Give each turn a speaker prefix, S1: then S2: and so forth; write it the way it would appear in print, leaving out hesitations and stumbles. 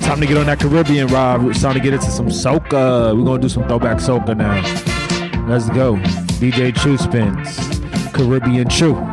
S1: Time to get on that Caribbean, Rob. It's time to get into some soca. We're going to do some throwback soca now. Let's go. DJ Chew spins. Caribbean Chew.